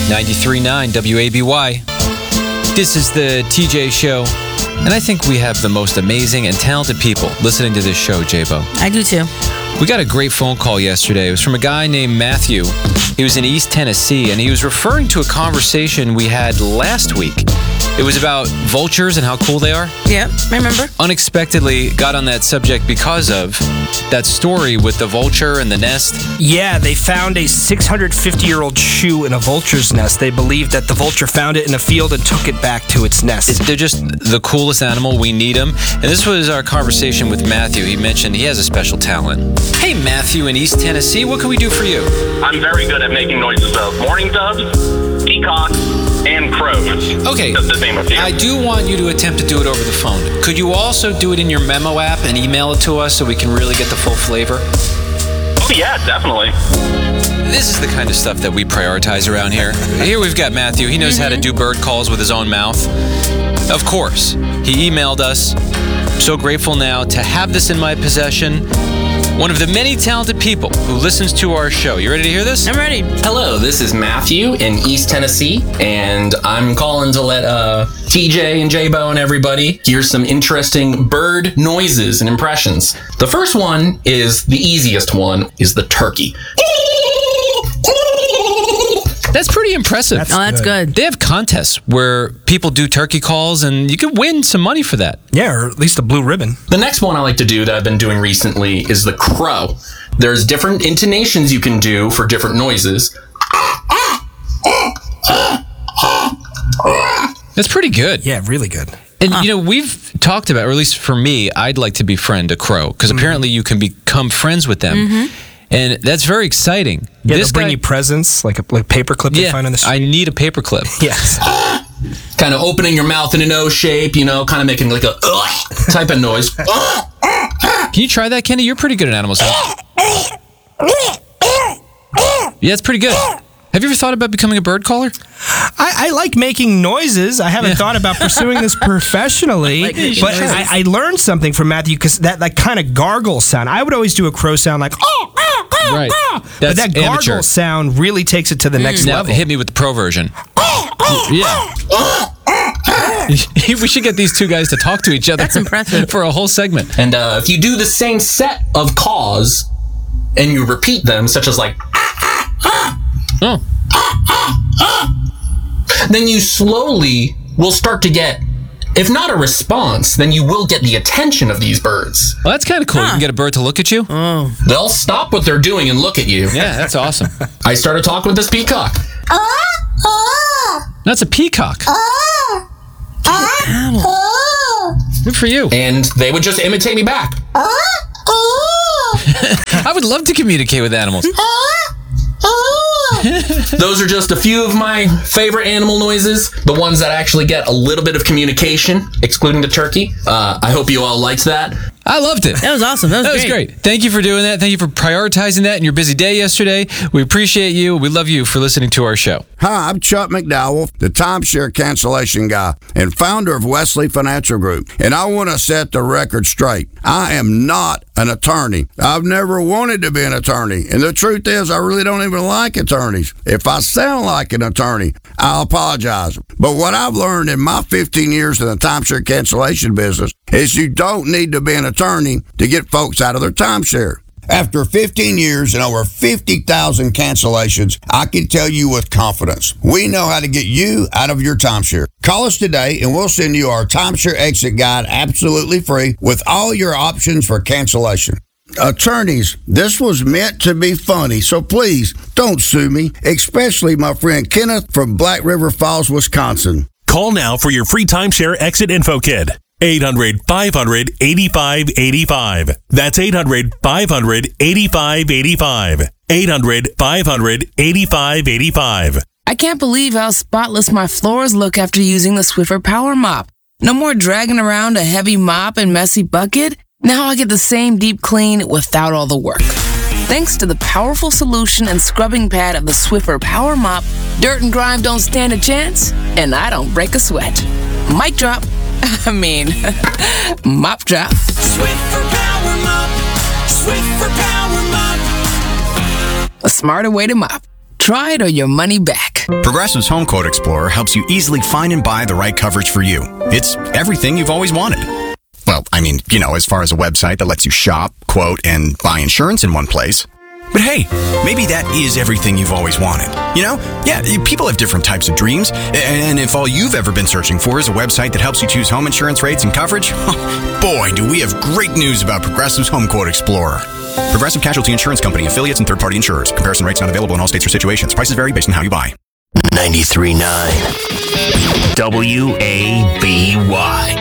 93.9 WABY. This is the TJ Show, and I think we have the most amazing and talented people listening to this show, J-Bo. I do too. We got a great phone call yesterday. It was from a guy named Matthew. He was in East Tennessee, and he was referring to a conversation we had last week. It was about vultures and how cool they are. Yeah, I remember. Unexpectedly got on that subject because of that story with the vulture and the nest. Yeah, they found a 650-year-old shoe in a vulture's nest. They believe that the vulture found it in a field and took it back to its nest. They're just the coolest animal. We need them. And this was our conversation with Matthew. He mentioned he has a special talent. Hey, Matthew in East Tennessee, what can we do for you? I'm very good at making noises of mourning doves, peacocks, and crows. Okay, Just to name a few. I do want you to attempt to do it over the phone. Could you also do it in your memo app and email it to us so we can really get the full flavor? Oh, yeah, definitely. This is the kind of stuff that we prioritize around here. Here we've got Matthew. He knows how to do bird calls with his own mouth. Of course, he emailed us. So grateful now to have this in my possession. One of the many talented people who listens to our show. You ready to hear this? I'm ready. Hello, this is Matthew in East Tennessee, and I'm calling to let TJ and J-Bo and everybody hear some interesting bird noises and impressions. The first one is the easiest one, is the turkey. That's pretty impressive. That's good. They have contests where people do turkey calls, and you can win some money for that. Yeah, or at least a blue ribbon. The next one I like to do that I've been doing recently is the crow. There's different intonations you can do for different noises. That's pretty good. Yeah, really good. And, you know, we've talked about, or at least for me, I'd like to befriend a crow, because apparently you can become friends with them. And that's very exciting. Yeah, This they'll bring guy- you presents, like a paperclip they find on the street. I need a paperclip. Yes. Kind of opening your mouth in an O shape, you know, kind of making like a type of noise. Can you try that, Kenny? You're pretty good at animal sound. Yeah, it's pretty good. Have you ever thought about becoming a bird caller? I like making noises. I haven't thought about pursuing this professionally, Like making but noises. I learned something from Matthew, because that kind of gargle sound. I would always do a crow sound like, Right. but That's that gargle amateur. sound really takes it to the next Now, level. hit me with the pro version. Yeah. We should get these two guys to talk to each other. That's impressive. For a whole segment. And if you do the same set of caws and you repeat them, such as like, Oh. then you slowly will start to get, if not a response, then you will get the attention of these birds. Well, that's kind of cool. You can get a bird to look at you. They'll stop what they're doing and look at you. Yeah, that's awesome. I started talking with this peacock. That's a peacock. Good for you. And they would just imitate me back. I would love to communicate with animals. Those are just a few of my favorite animal noises, the ones that actually get a little bit of communication, excluding the turkey. I hope you all liked that. I loved it. That was awesome. That was great. Thank you for doing that. Thank you for prioritizing that in your busy day yesterday. We appreciate you. We love you for listening to our show. Hi, I'm Chuck McDowell, the timeshare cancellation guy and founder of Wesley Financial Group. And I want to set the record straight. I am not an attorney. I've never wanted to be an attorney. And the truth is, I really don't even like attorneys. If I sound like an attorney, I'll apologize. But what I've learned in my 15 years in the timeshare cancellation business is you don't need to be an attorney to get folks out of their timeshare. After 15 years and over 50,000 cancellations, I can tell you with confidence, we know how to get you out of your timeshare. Call us today and we'll send you our timeshare exit guide absolutely free with all your options for cancellation. Attorneys, this was meant to be funny, so please don't sue me, especially my friend Kenneth from Black River Falls, Wisconsin. Call now for your free timeshare exit info kit. 800-500-8585. That's 800-500-8585. 800-500-8585. I can't believe how spotless my floors look after using the Swiffer Power Mop. No more dragging around a heavy mop and messy bucket. Now I get the same deep clean without all the work. Thanks to the powerful solution and scrubbing pad of the Swiffer Power Mop, dirt and grime don't stand a chance, and I don't break a sweat. Mic drop. I mean, mop drop. Swiffer Power Mop. Swiffer Power Mop. A smarter way to mop. Try it or your money back. Progressive's Home Quote Explorer helps you easily find and buy the right coverage for you. It's everything you've always wanted. Well, I mean, as far as a website that lets you shop, quote, and buy insurance in one place. But hey, maybe that is everything you've always wanted. Yeah, people have different types of dreams. And if all you've ever been searching for is a website that helps you choose home insurance rates and coverage, boy, do we have great news about Progressive's Home Quote Explorer. Progressive Casualty Insurance Company, affiliates, and third-party insurers. Comparison rates not available in all states or situations. Prices vary based on how you buy. 93.9 WABY.